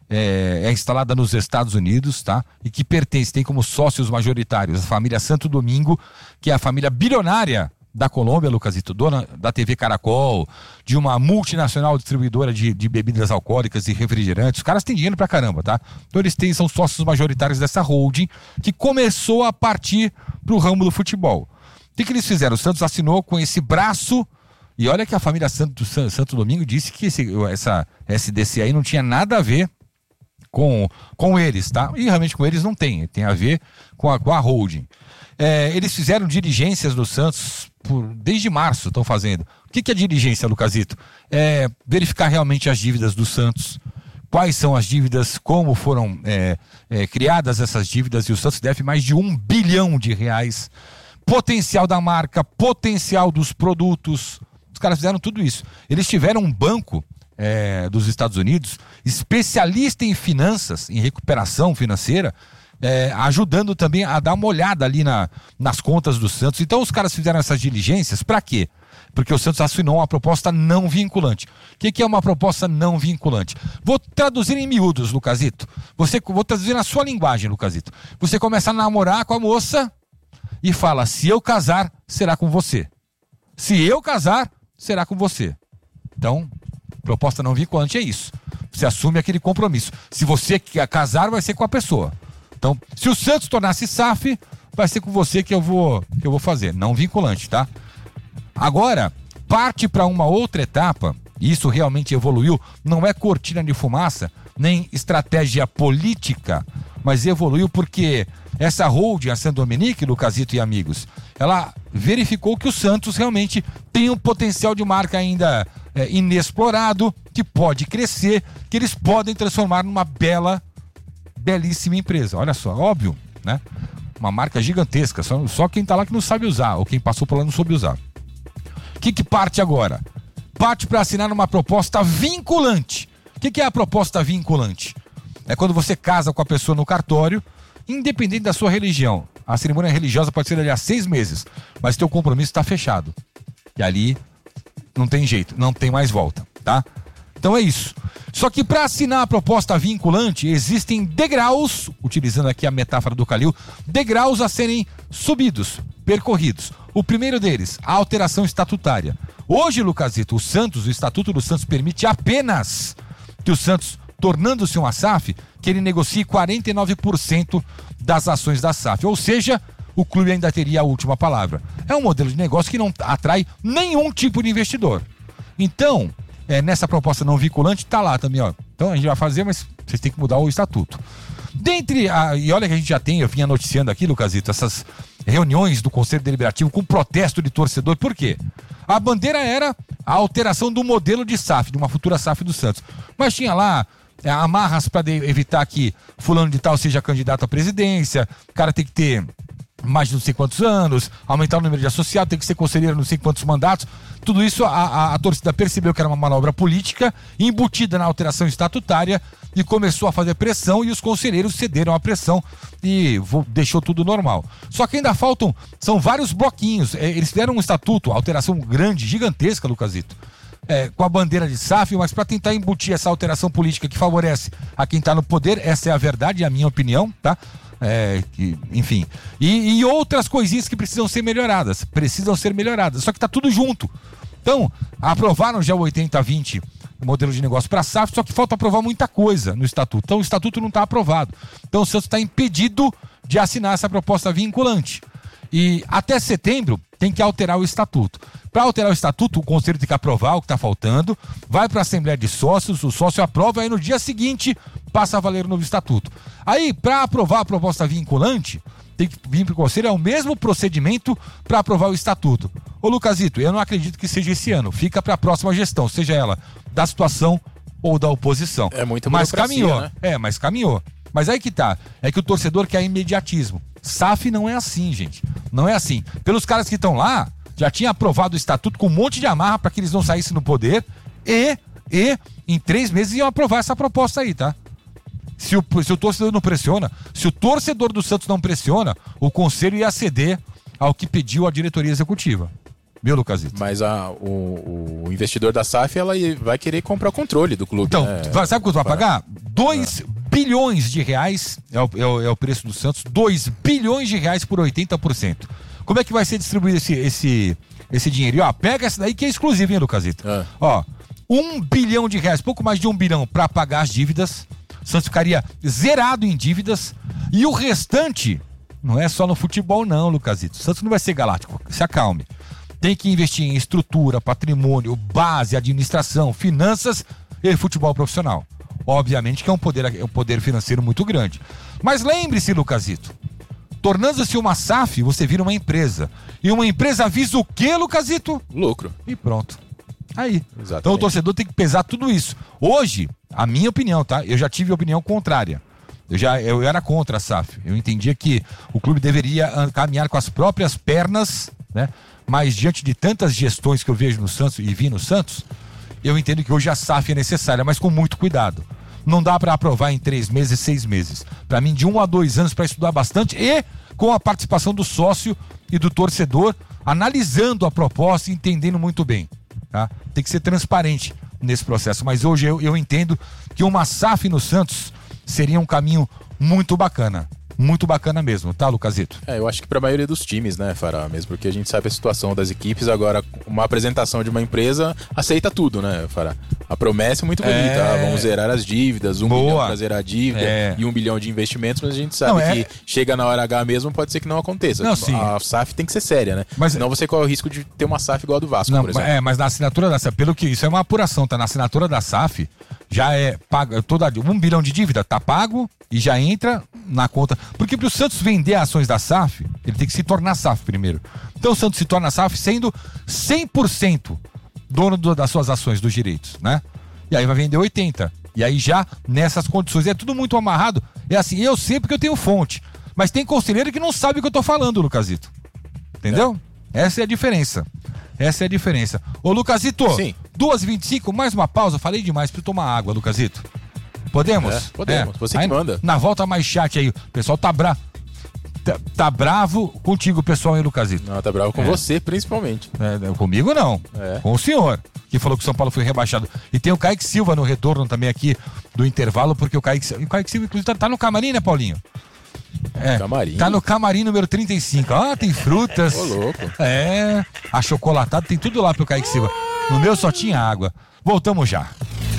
é instalada nos Estados Unidos, tá? E que tem como sócios majoritários a família Santo Domingo, que é a família bilionária da Colômbia, Lucasito, dona da TV Caracol, de uma multinacional distribuidora de bebidas alcoólicas e refrigerantes. Os caras têm dinheiro pra caramba, tá? Então são sócios majoritários dessa holding que começou a partir pro ramo do futebol. O que eles fizeram? O Santos assinou com esse braço, e olha que a família Santo Domingo disse que essa SDC aí não tinha nada a ver com eles, tá? E realmente com eles não tem a ver com a holding. Eles fizeram diligências do Santos desde março, estão fazendo. O que é diligência, Lucasito? É verificar realmente as dívidas do Santos, quais são as dívidas, como foram criadas essas dívidas, e o Santos deve mais de R$1 bilhão, potencial da marca, potencial dos produtos. Os caras fizeram tudo isso. Eles tiveram um banco dos Estados Unidos, especialista em finanças, em recuperação financeira, ajudando também a dar uma olhada ali nas contas do Santos. Então os caras fizeram essas diligências para quê? Porque o Santos assinou uma proposta não vinculante. O que é uma proposta não vinculante? Vou traduzir em miúdos, Lucasito. Vou traduzir na sua linguagem, Lucasito. Você começa a namorar com a moça e fala: se eu casar, será com você. Se eu casar, será com você. Então, proposta não vinculante é isso. Você assume aquele compromisso. Se você quer casar, vai ser com a pessoa. Então, se o Santos tornasse SAF, vai ser com você que eu vou fazer. Não vinculante, tá? Agora, parte para uma outra etapa, e isso realmente evoluiu, não é cortina de fumaça, nem estratégia política, mas evoluiu porque essa holding, a Saint-Dominique, Lucasito e amigos, ela verificou que o Santos realmente tem um potencial de marca ainda inexplorado, que pode crescer, que eles podem transformar numa belíssima empresa. Olha só, óbvio, né? Uma marca gigantesca, só quem tá lá que não sabe usar, ou quem passou por lá não soube usar. O que parte agora? Parte para assinar uma proposta vinculante. O que é a proposta vinculante? É quando você casa com a pessoa no cartório, independente da sua religião. A cerimônia religiosa pode ser ali há 6 meses, mas teu compromisso está fechado. E ali não tem jeito, não tem mais volta, tá? Então é isso. Só que para assinar a proposta vinculante, existem degraus, utilizando aqui a metáfora do Calil, degraus a serem subidos, percorridos. O primeiro deles, a alteração estatutária. Hoje, Lucasito, o Estatuto do Santos permite apenas que o Santos, tornando-se uma SAF, que ele negocie 49% das ações da SAF. Ou seja, o clube ainda teria a última palavra. É um modelo de negócio que não atrai nenhum tipo de investidor. Então, nessa proposta não vinculante, tá lá também, ó. Então a gente vai fazer, mas vocês têm que mudar o estatuto. E olha que a gente já tem, eu vinha noticiando aqui, Lucasito, essas reuniões do Conselho Deliberativo com protesto de torcedor. Por quê? A bandeira era a alteração do modelo de SAF, de uma futura SAF do Santos. Mas tinha lá amarras para evitar que fulano de tal seja candidato à presidência, o cara tem que ter mais de não sei quantos anos, aumentar o número de associados, tem que ser conselheiro não sei quantos mandatos. Tudo isso a torcida percebeu que era uma manobra política embutida na alteração estatutária e começou a fazer pressão, e os conselheiros cederam à pressão e deixou tudo normal. Só que ainda são vários bloquinhos. Eles fizeram um estatuto, alteração grande, gigantesca, Lucasito, com a bandeira de SAF, mas para tentar embutir essa alteração política que favorece a quem está no poder. Essa é a verdade, é a minha opinião, tá? Enfim. E outras coisinhas que precisam ser melhoradas. Só que tá tudo junto. Então, aprovaram já o 80-20 modelo de negócio para a SAF, só que falta aprovar muita coisa no estatuto. Então, o estatuto não está aprovado. Então, o Santos está impedido de assinar essa proposta vinculante. E até setembro tem que alterar o estatuto. Para alterar o estatuto, o conselho tem que aprovar o que está faltando, vai para a Assembleia de Sócios, o sócio aprova, aí no dia seguinte passa a valer o novo estatuto. Aí, para aprovar a proposta vinculante, tem que vir para o conselho, é o mesmo procedimento para aprovar o estatuto. Ô Lucasito, eu não acredito que seja esse ano, fica para a próxima gestão, seja ela da situação ou da oposição. É muito mas burocracia, caminhou, né? mas caminhou. Mas aí que tá, é que o torcedor quer imediatismo. SAF não é assim, gente. Não é assim. Pelos caras que estão lá, já tinha aprovado o estatuto com um monte de amarra para que eles não saíssem no poder e em 3 meses iam aprovar essa proposta aí, tá? Se o torcedor não pressiona, se o torcedor do Santos não pressiona, o conselho ia ceder ao que pediu a diretoria executiva. Viu, Lucasito? Mas o investidor da SAF, ela vai querer comprar o controle do clube. Então, sabe quanto vai pagar? 2 bilhões de reais é o preço do Santos, 2 bilhões de reais por 80%. Como é que vai ser distribuído esse dinheiro? E, ó, pega essa daí que é exclusiva, hein, Lucasito? Ó, 1 bilhão de reais, pouco mais de 1 bilhão para pagar as dívidas. O Santos ficaria zerado em dívidas. E o restante, não é só no futebol não, Lucasito. O Santos não vai ser galáctico, se acalme. Tem que investir em estrutura, patrimônio, base, administração, finanças e futebol profissional. Obviamente que é um poder financeiro muito grande. Mas lembre-se, Lucasito, tornando-se uma SAF, você vira uma empresa. E uma empresa visa o quê, Lucasito? Lucro. E pronto. Aí. Exatamente. Então o torcedor tem que pesar tudo isso. Hoje, a minha opinião, tá? Eu já tive opinião contrária. Eu era contra a SAF. Eu entendia que o clube deveria caminhar com as próprias pernas, né? Mas diante de tantas gestões que eu vejo no Santos e vi no Santos, eu entendo que hoje a SAF é necessária, mas com muito cuidado. Não dá para aprovar em 3 meses, 6 meses. Para mim, de 1 a 2 anos para estudar bastante e com a participação do sócio e do torcedor, analisando a proposta e entendendo muito bem. Tá? Tem que ser transparente nesse processo. Mas hoje eu entendo que uma SAF no Santos seria um caminho muito bacana. Muito bacana mesmo, tá, Lucasito? Eu acho que pra maioria dos times, né, Fará? Mesmo porque a gente sabe a situação das equipes. Agora, uma apresentação de uma empresa aceita tudo, né, Fará? A promessa é muito bonita. Vamos zerar as dívidas, 1 bilhão pra zerar a dívida e 1 bilhão de investimentos, mas a gente sabe que chega na hora H mesmo, pode ser que não aconteça. Não, a SAF tem que ser séria, né? Mas, senão você corre o risco de ter uma SAF igual a do Vasco, por exemplo. Mas na assinatura da SAF, pelo que isso é uma apuração, tá? Na assinatura da SAF já é pago, 1 bilhão de dívida tá pago e já entra na conta. Porque para o Santos vender ações da SAF, ele tem que se tornar SAF primeiro. Então o Santos se torna SAF sendo 100% dono das suas ações, dos direitos, né? E aí vai vender 80%. E aí já nessas condições, é tudo muito amarrado. É assim, eu sei porque eu tenho fonte. Mas tem conselheiro que não sabe o que eu tô falando, Lucasito. Entendeu? Essa é a diferença. Essa é a diferença. Ô, Lucasito, Sim. 2h25, mais uma pausa. Falei demais, preciso tomar água, Lucasito. Podemos? Podemos, você que manda. Na volta mais chat aí, o pessoal tá bravo. Tá bravo contigo, pessoal aí, Lucasito. Não, tá bravo com você, principalmente. Comigo não. Com o senhor, que falou que o São Paulo foi rebaixado. E tem o Kaique Silva no retorno também aqui do intervalo, porque o Kaique Silva, inclusive, tá no camarim, né, Paulinho? Camarim. Tá no camarim número 35. Tem frutas. Ô, louco. Achocolatado, tem tudo lá pro Kaique Silva. No meu só tinha água. Voltamos já.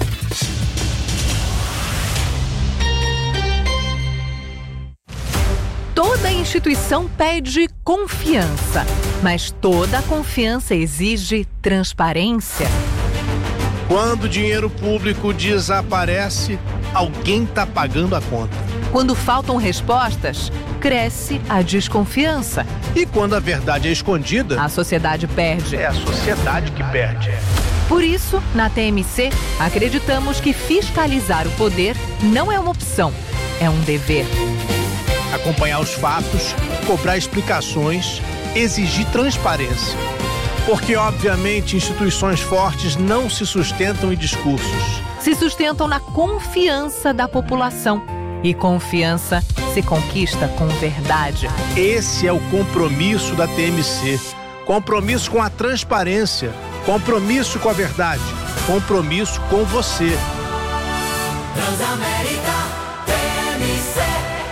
Toda instituição pede confiança, mas toda confiança exige transparência. Quando o dinheiro público desaparece, alguém está pagando a conta. Quando faltam respostas, cresce a desconfiança. E quando a verdade é escondida, a sociedade perde. é a sociedade que perde. Por isso, na TMC, acreditamos que fiscalizar o poder não é uma opção, é um dever. Acompanhar os fatos, cobrar explicações, exigir transparência. Porque, obviamente, instituições fortes não se sustentam em discursos. Se sustentam na confiança da população. E confiança se conquista com verdade. Esse é o compromisso da TMC. Compromisso com a transparência. Compromisso com a verdade. Compromisso com você. Transamérica TMC.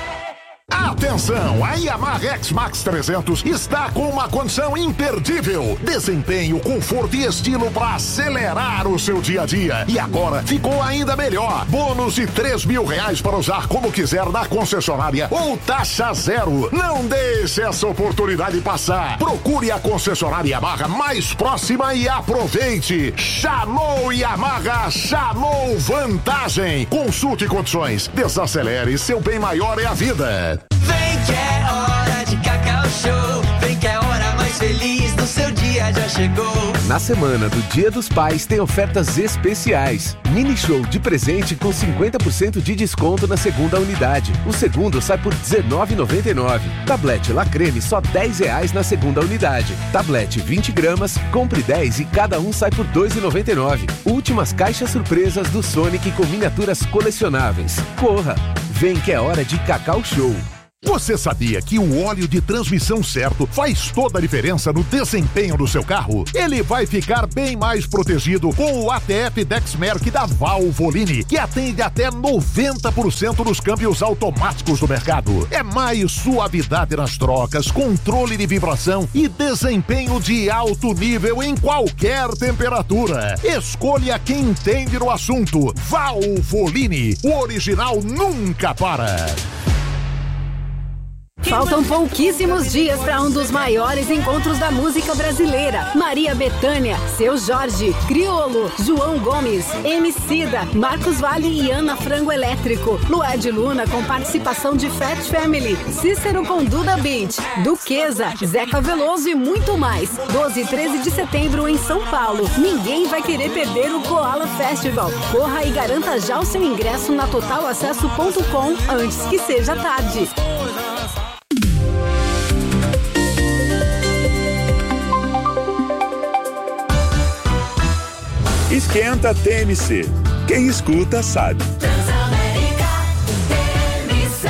Atenção, a Yamaha X-Max 300 está com uma condição imperdível. Desempenho, conforto e estilo para acelerar o seu dia a dia. E agora ficou ainda melhor. Bônus de R$3.000 para usar como quiser na concessionária ou taxa zero. Não deixe essa oportunidade passar. Procure a concessionária Yamaha mais próxima e aproveite. Chamou Yamaha, chamou vantagem. Consulte condições. Desacelere, seu bem maior é a vida. Vem que é hora de Cacau Show. Vem que é a hora mais feliz do seu dia já chegou. Na semana do Dia dos Pais tem ofertas especiais. Mini show de presente com 50% de desconto na segunda unidade. O segundo sai por R$19,99. Tablete La Creme só R$10 na segunda unidade. Tablete 20 gramas, compre 10 e cada um sai por R$2,99. Últimas caixas surpresas do Sonic com miniaturas colecionáveis. Corra! Vem que é hora de Cacau Show. Você sabia que o óleo de transmissão certo faz toda a diferença no desempenho do seu carro? Ele vai ficar bem mais protegido com o ATF Dexmerc da Valvoline, que atende até 90% dos câmbios automáticos do mercado. É mais suavidade nas trocas, controle de vibração e desempenho de alto nível em qualquer temperatura. Escolha quem entende no assunto. Valvoline, o original nunca para. Faltam pouquíssimos dias para um dos maiores encontros da música brasileira. Maria Bethânia, Seu Jorge, Criolo, João Gomes, Emicida, Marcos Valle e Ana Frango Elétrico. Lued Luna com participação de Fat Family, Cícero com Duda Beat, Duquesa, Zeca Veloso e muito mais. 12 e 13 de setembro em São Paulo. Ninguém vai querer perder o Koala Festival. Corra e garanta já o seu ingresso na totalacesso.com antes que seja tarde. Esquenta TMC. Quem escuta sabe. Transamérica TMC.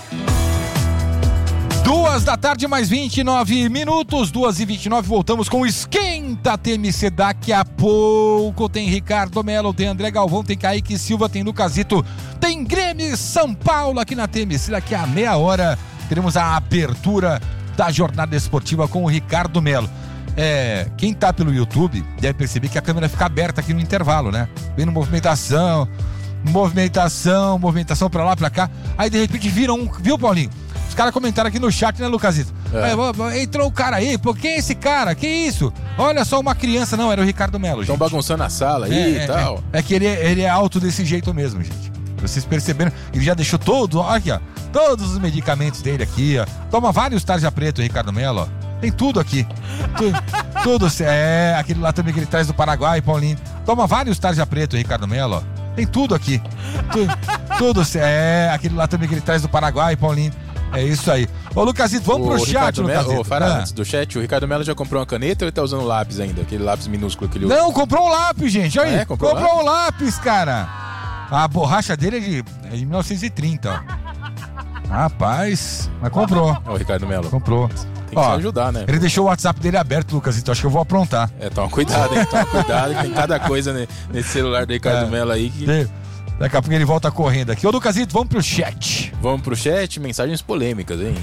2h mais 29 minutos, 2h29, voltamos com o Esquenta TMC. Daqui a pouco tem Ricardo Melo, tem André Galvão, tem Kaique Silva, tem Lucasito, tem Grêmio e São Paulo aqui na TMC. Daqui a meia hora teremos a abertura da jornada esportiva com o Ricardo Melo. Quem tá pelo YouTube deve perceber que a câmera fica aberta aqui no intervalo, né? Vendo movimentação pra lá, pra cá. Aí de repente viram viu, Paulinho? Os caras comentaram aqui no chat, né, Lucasito? Entrou o cara aí, pô, quem é esse cara? Que isso? Olha só, uma criança. Não, era o Ricardo Melo, gente. Estão bagunçando a sala aí e tal. É que ele é alto desse jeito mesmo, gente. Vocês perceberam? Ele já deixou aqui, ó, todos os medicamentos dele aqui, ó. Toma vários tarja preto, Ricardo Melo, ó. Tem tudo aqui. Tudo. Aquele lá também que ele traz do Paraguai, Paulinho. Toma vários tarja preto, Ricardo Melo, ó. Tem tudo aqui. Tudo. Aquele lá também que ele traz do Paraguai, Paulinho. É isso aí. Ô, Lucasito, vamos pro chat, Lucasito. Antes do chat, o Ricardo Melo já comprou uma caneta ou ele tá usando lápis ainda? Aquele lápis minúsculo que ele usa? Não, comprou um lápis, gente. Olha aí. Comprou um lápis, cara. A borracha dele é de 1930, ó. Rapaz, mas comprou. Ó, o Ricardo Melo. Comprou. Tem que se ajudar, né? Ele deixou o WhatsApp dele aberto, Lucas, então acho que eu vou aprontar. Toma cuidado, hein? Toma cuidado, que tem cada coisa nesse celular do Ricardo Melo aí que... Daqui a pouco ele volta correndo aqui. Ô, Lucasito, vamos pro chat. Vamos pro chat, mensagens polêmicas, hein?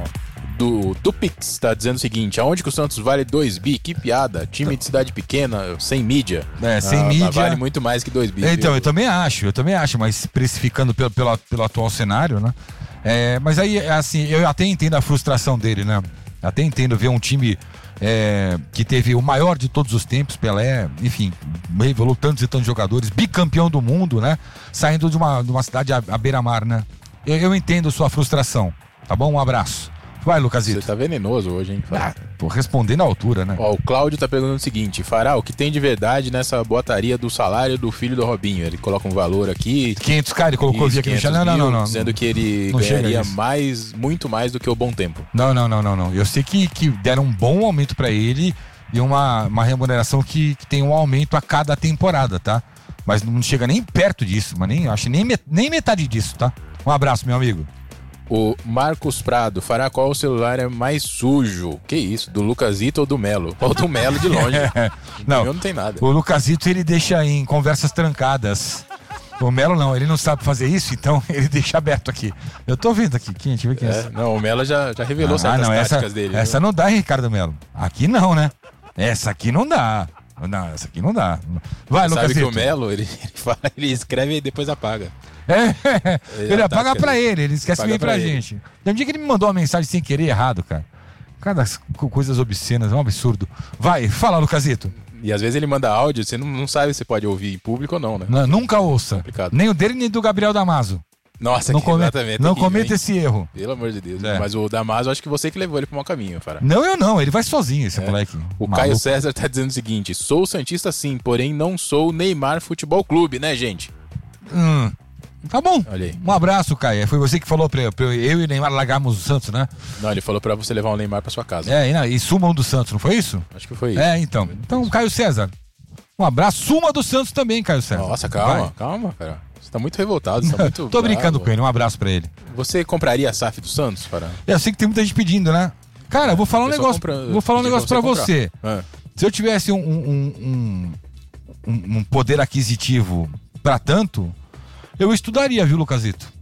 Do Pix tá dizendo o seguinte: aonde que o Santos vale 2 bi? Que piada. Time de cidade pequena, sem mídia. Sem mídia. Vale muito mais que 2 bi. Então, eu também acho, mas precificando pelo atual cenário, né? Mas aí, assim, eu até entendo a frustração dele, né? Até entendo ver um time que teve o maior de todos os tempos, Pelé, enfim, revelou tantos e tantos jogadores, bicampeão do mundo, né? Saindo de uma cidade à beira-mar, né? Eu entendo sua frustração, tá bom? Um abraço. Vai, Lucasito. Você tá venenoso hoje, hein? Tô respondendo à altura, né? Ó, o Cláudio tá perguntando o seguinte: Fará, o que tem de verdade nessa boataria do salário do filho do Robinho? Ele coloca um valor aqui. 500k, ele colocou aqui no chat. Não. Dizendo que ele ganharia muito mais do que o Bom Tempo. Não. Eu sei que deram um bom aumento pra ele e uma remuneração que tem um aumento a cada temporada, tá? Mas não chega nem perto disso, mas nem metade disso, tá? Um abraço, meu amigo. O Marcos Prado, Fará, qual celular é mais sujo? Que isso? Do Lucasito ou do Melo? Ou do Melo de longe. Não tem nada. O Lucasito ele deixa em conversas trancadas. O Melo não, ele não sabe fazer isso, então ele deixa aberto aqui. Eu tô vendo aqui, deixa eu ver quem é. Não, o Melo já revelou certas táticas dele. Essa não dá, hein, Ricardo Melo? Aqui não, né? Essa aqui não dá. Não, essa aqui não dá. Vai, Lucasito. Sabe que o Melo, ele escreve e depois apaga. Ele apaga pra ele esquece de vir pra gente. Tem um dia que ele me mandou uma mensagem sem querer errado, cara. Cada coisas obscenas, é um absurdo. Vai, fala, Lucasito. E às vezes ele manda áudio, você não sabe se pode ouvir em público ou não, né? Nunca ouça. Nem o dele, nem do Gabriel Damaso. Nossa, exatamente. Não cometa esse erro. Pelo amor de Deus. Mas o Damaso, acho que você que levou ele pro mau caminho, Fará. Não, eu não. Ele vai sozinho, esse moleque. O Caio César tá dizendo o seguinte: sou santista sim, porém não sou Neymar Futebol Clube, né, gente? Tá bom. Olha aí. Um abraço, Caio. Foi você que falou pra eu e o Neymar largarmos o Santos, né? Não, ele falou pra você levar o Neymar pra sua casa. E sumam do Santos, não foi isso? Acho que foi isso. Então, Caio César, um abraço. Suma do Santos também, Caio César. Nossa, calma, cara. Você tá muito revoltado, você tá muito Tô brincando bravo. com ele, um abraço pra ele. Você compraria a SAF do Santos, Fará? Eu sei que tem muita gente pedindo, né? Cara, eu vou falar um negócio, pra você. Se eu tivesse um poder aquisitivo pra tanto, eu estudaria, viu, Lucasito?